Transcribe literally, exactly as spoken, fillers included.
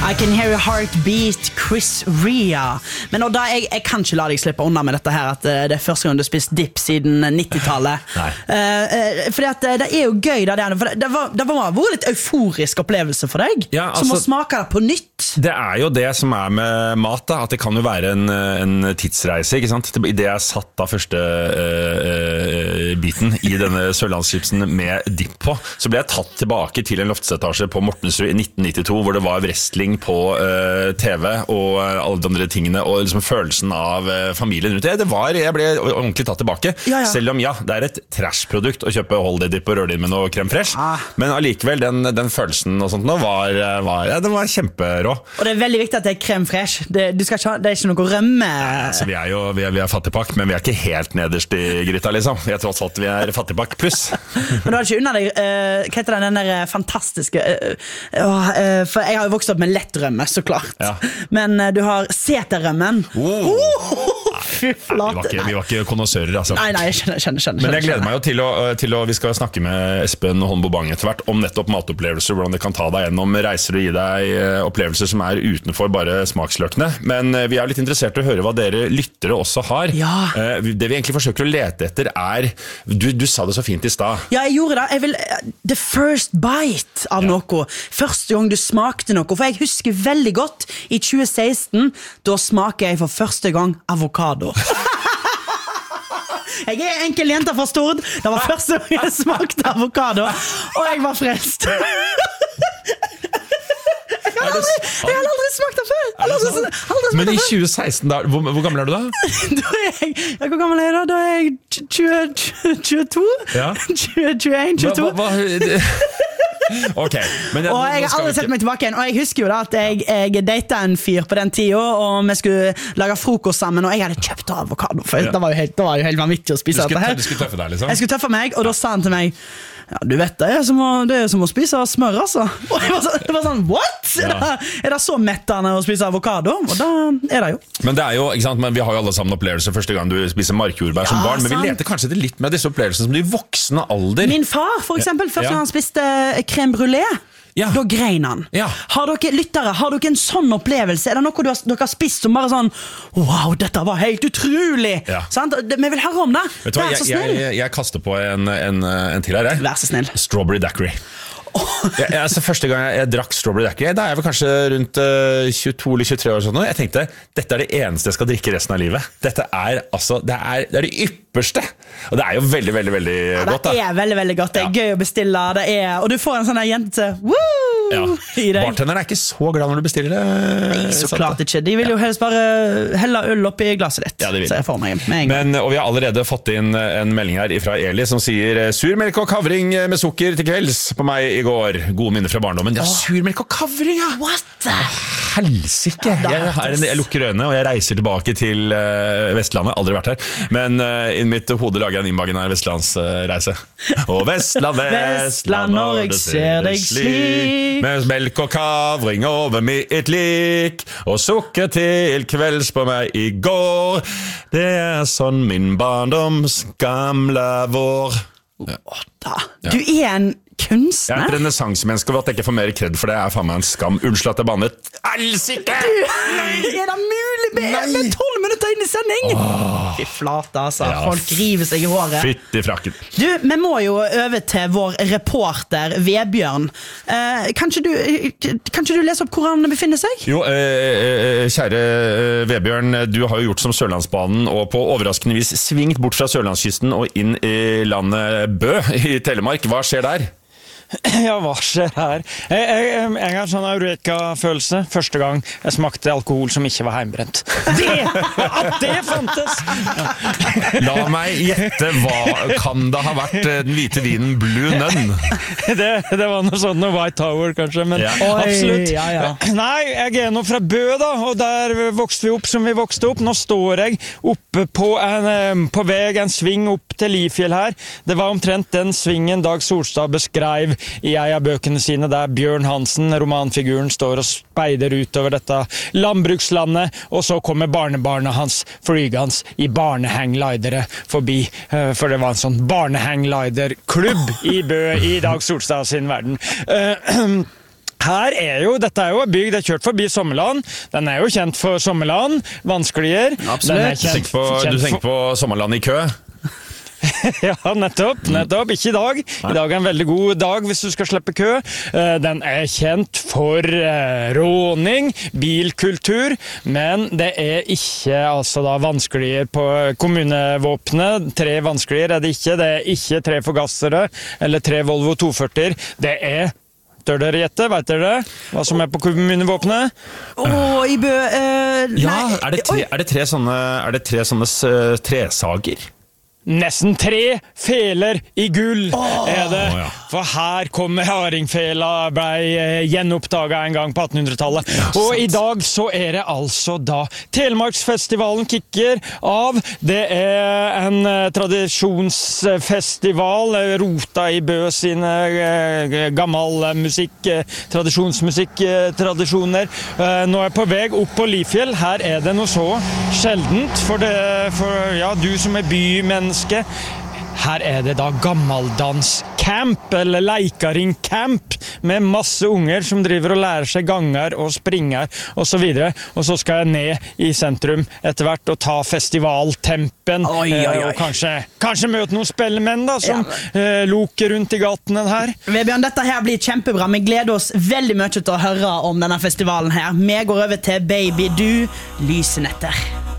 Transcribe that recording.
I Can Hear Your Heart Beat, Chris Rea. Men da, jeg, jeg kan ikke la deg slippe unna med dette her, at uh, det er første gang du har spist dip siden nittitallet. Nei. Uh, uh, fordi at uh, det er jo gøy da, det, for det, det var, det var en litt euforisk opplevelse for deg, ja, altså, som å smake det på nytt. Det er jo det som er med mat da, at det kan jo være en, en tidsreise, ikke sant? I det jeg satt da første uh, uh, biten i denne sørlandschipsen med dip på, så ble jeg tatt tilbake til en loftsetasje på Mortensrud i nitten nittito, hvor det var wrestling på uh, T V og uh, alle de andre tingene, og liksom følelsen av uh, familien rundt det. Det var, jeg ble ordentlig tatt tilbake, ja, ja. Selv om ja, det er et trash-produkt å kjøpe Holiday Dip og røre det inn med noe crème fresh, ah. men allikevel, den, den følelsen og sånt nå var, var, ja, den var kjemperå. Og det er veldig viktig at det er crème fresh. Det, du skal ikke, det er ikke noe rømme. Ja, altså, vi er jo vi er, vi er fattigpakk, men vi er ikke helt nederst i gryta, liksom. Jeg tror også at vi er fattigpakk pluss. Men du har ikke unna deg, uh, hva heter den der fantastiske, uh, uh, uh, for jeg har jo vokst opp med lettrømme, så klart. Ja. Men uh, du har seterrømmen. Oh. Oh. Fy flate. Vi var ikke, vi var ikke konnoissører, altså. Nei, nei, jeg skjønner, skjønner, skjønner. Men jeg gleder meg jo til å, til å vi skal snakke med Espen Holmbo Bang etter hvert om nettopp matopplevelser, hvordan det kan ta deg gjennom reiser og gi deg opplevelser som er utenfor bare smaksløkene. Men vi er litt interessert i å høre hva dere lyttere også har. Ja. Det vi egentlig forsøker å lete etter er, du, du sa det så fint i sted. Ja, jeg gjorde det. Jeg vil, the first bite av ja. Noe. Første gang du smakte noe, for jeg husker veldig godt i tjue seksten, da smaker jeg for første gang avokado. Jeg er enkel jente fra Stord. Det var første gang jeg smakte avokado, og jeg var frelst. Jeg har aldri, jeg har aldri smakt det før. Aldri, aldri Men i tjue seksten, da, hvor, hvor gammel er du da? Da er jeg, ja, hvor gammel er jeg da? Da er jeg tjue, tjueto? Ja. tjue, tjueen, tjueto? Hva, hva, hva, Ok, men jeg, og jeg har aldri sett meg tilbake igjen. Og jeg husker jo da at jeg, jeg datet en fyr på den tiden, og vi skulle lage frokost sammen, og jeg hadde kjøpt avokado, for ja. det, var jo helt, det var jo helt vanvittig å spise skulle, dette her. Du skulle tøffe deg, liksom? Jeg skulle tøffe meg, og da sa han til meg, ja, du vet det er som å, det er som å spise smør, altså. Og jeg var, så, jeg var sånn, what? Ja. Er, det, er det så mettende å spise avokado? Og da er det jo. Men det er jo, ikke sant, men vi har jo alle sammen opplevelser første gang du spiser markjordbær ja, som barn, men sant? Vi leter kanskje det litt med disse opplevelsene som de voksne alder. Min far, for eksempel, første gang ja. Han spiste crème brûlée, ja. Da grein han. Ja. Har dere lyttere, har dere en sånn opplevelse? Er det noe du har, dere har spist som bare sånn, wow, dette var helt utrolig? Ja. Sant? Vi vil høre om det. Vet du hva, jeg, jeg, jeg, jeg kaster på en, en, en til her. Jeg. Vær så snill. Strawberry daiquiri. Oh. jeg, jeg, altså, første gang jeg, jeg drakk strawberry daiquiri, da er jeg vel kanskje rundt uh, tjueto eller tjuetre år sånn, og jeg tenkte, dette er det eneste jeg skal drikke resten av livet. Dette er altså, det er det, er det ypperste, og det er jo veldig, veldig, veldig ja, godt da. Det er veldig, veldig godt, det er ja. Gøy å bestille, det er, og du får en sånn jente, woo! Ja. Bartenderen er ikke så glad når du bestiller det. Nei, så klart ikke. De vil jo helst bare helle øl opp i glasset ditt. Ja, det vil. Så jeg får meg med en gang. Men, og vi har allerede fått inn en melding her fra Eli som sier surmelk og kavring med sukker til kvelds på meg i går. Gode minner fra barndommen. Ja, surmelk og kavring, ja! What the? Helsike! Ja, jeg, er en, jeg lukker øynene, og jeg reiser tilbake til uh, Vestlandet. Aldri vært her. Men uh, i mitt hode lager jeg en innbagen av Vestlandsreise. Uh, og Vestland, Vestland, når jeg ser deg slik, med melk og kavring over mitt lik, og sukker til kvelds på meg i går. Det er sånn min barndoms gamle vår. Ja. Du er en kunstner. Jeg er et renessansemenneske, og at jeg ikke får mer kred for det er faen meg en skam. Unnskyld at jeg bannet. Elsike! Er det mulig med tolv minutter inn i sending? Oh. Fy flate, altså. Ja. Folk river seg i håret. Fytt i frakken. Du, vi må jo øve til vår reporter Vebjørn. Eh, kan, ikke du, kan ikke du lese opp hvor han befinner seg? Jo, eh, kjære eh, Vebjørn, du har jo gjort som Sørlandsbanen, og på overraskende vis svingt bort fra Sørlandskysten og inn i landet Bø i Telemark. Hva skjer der? Ja, hva skjer her? Jeg, jeg, jeg har en sånn eureka-følelse første gang jeg smakte alkohol som ikke var heimbrent. Det! At det fantes! La meg gjette, hva kan det ha vært den hvite vinen Blue Nun? Det, det var noe sånn, noe White Tower kanskje, men ja. Absolutt. Ja, ja. Nei, jeg er nå fra Bø da, og der vokste vi opp som vi vokste opp. Nå står jeg oppe på, en, på vei, en sving opp til Lifjell her. Det var omtrent den svingen Dag Solstad beskrev i en av bøkene sine, der Bjørn Hansen, romanfiguren, står og speider utover dette landbrukslandet, og så kommer barnebarnet hans flygans i barnehangglidere forbi, for det var en sånn barnehanggliderklubb i Bø i Dag Solstad sin verden. Her er jo, dette er jo bygd, det er kjørt forbi Sommerland. Den er jo kjent for Sommerland, vanskeligere. Absolutt. Du tenker på, du tenker på Sommerland i kø? Ja, nettopp, nettopp. Ikke i dag. I dag er en veldig god dag hvis du skal slippe kø. Den er kjent for råning, bilkultur, men det er ikke altså da vanskeligere på kommunevåpnet. Tre vanskeligere er det ikke. Det er ikke tre forgassere eller tre Volvo to førti. Det er Tør dere gjette? Vet dere hva som er på kommunevåpnet? Åh, i Bø... Uh, ja, er det, tre, er det tre sånne, er det tre sånne uh, tresager? Nesten tre feler i gull oh, er det, oh, ja. For her kommer hardingfela, ble gjenoppdaget en gang på attenhundretallet. Ja, og i dag så er det altså da Telemarksfestivalen kicker av. Det er en uh, tradisjonsfestival, rota i Bø sine uh, gammel musikk, uh, tradisjonsmusikk, uh, tradisjoner. Uh, nå er jeg på vei opp på Lifjell. Her er det noe så sjeldent for, det, for ja, du som er bymenn. Her er det da gammeldanscamp, eller leikaringcamp, med masse unger som driver og lærer seg ganger og springer og så videre. Og så skal jeg ned i sentrum etter hvert og ta festivaltempen. Oi, oi, oi. Og kanskje, kanskje møte noen spellemenn da, som ja. uh, loker rundt i gatene her. Vebjørn, dette her blir kjempebra. Vi gleder oss veldig mye til å høre om denne festivalen her. Vi går over til Baby Du, Lysenetter.